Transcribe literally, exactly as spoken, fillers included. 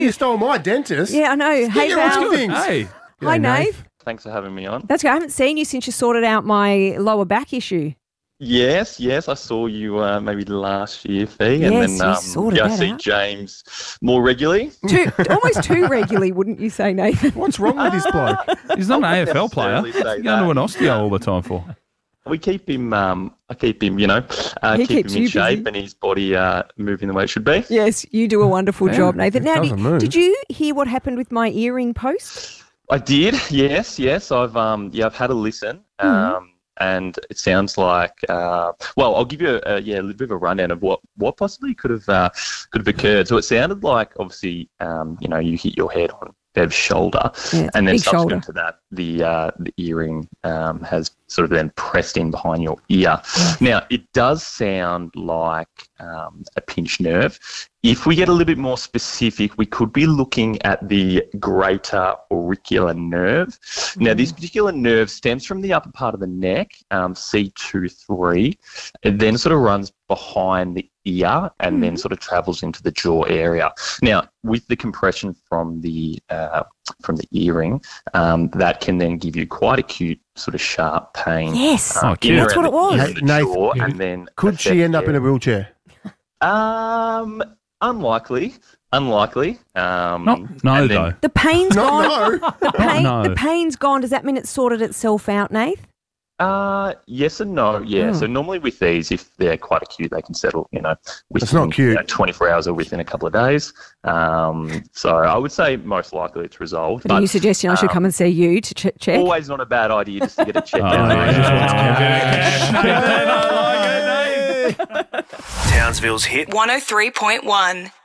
You stole my dentist. Yeah, I know. Hey, Get on Val. to things. Hey. Hi, Nave. Thanks for having me on. That's good. I haven't seen you since you sorted out my lower back issue. Yes, yes, I saw you uh, maybe last year, Fee, and Yes, then you um, sorted yeah, I that see out. James more regularly. Too, almost too regularly, wouldn't you say, Nathan? What's wrong with this bloke? He's not an A F L player. necessarily say He's going to that. an osteo all the time for. We keep him. Um, I keep him. You know, uh, He keep keeps him in you shape busy. and his body uh, moving the way it should be. Yes, you do a wonderful Yeah, job, Nathan. Now, doesn't did, move. did you hear what happened with my earring post? I did. Yes, yes. I've um, yeah, I've had a listen. Mm-hmm. Um, and it sounds like. Uh, well, I'll give you a, a yeah a little bit of a rundown of what, what possibly could have uh, could have occurred. So it sounded like obviously um, you know you hit your head on Bev's shoulder, Yeah, and then big subsequent shoulder. to that, the uh, the earring um, has sort of then pressed in behind your ear. Now, it does sound like um, a pinched nerve. If we get a little bit more specific, we could be looking at the greater auricular nerve. Now, this particular nerve stems from the upper part of the neck, um, C two three. It then sort of runs behind the ear and then sort of travels into the jaw area. Now, with the compression from the uh, from the earring, um, that can then give you quite acute sort of sharp pain. Yes, um, Oh, in cute. and That's around what it the ear was. and the Nath, jaw, and then Could she affect end up in a their- wheelchair? Um, unlikely, unlikely. Um, Not, no, and then- though. the pain's No, gone. no. The pain, no. the pain's gone. Does that mean it's sorted itself out, Nath? Uh, yes and no, yeah. Oh. So normally with these, if they're quite acute, they can settle, you know, within It's not cute. you know, twenty-four hours or within a couple of days. Um, so I would say most likely it's resolved. But are you suggesting I should um, come and see you to ch- check? Always not a bad idea just to get a check Oh, out. no, he just wants Uh, cash. Townsville's hit one oh three point one.